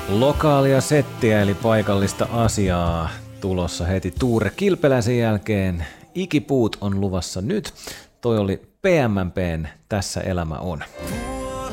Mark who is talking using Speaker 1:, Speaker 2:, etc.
Speaker 1: Lokaalia settiä eli paikallista asiaa tulossa heti Tuure Kilpeläisen jälkeen. Ikipuut on luvassa nyt. Toi oli PMMP:n Tässä elämä on.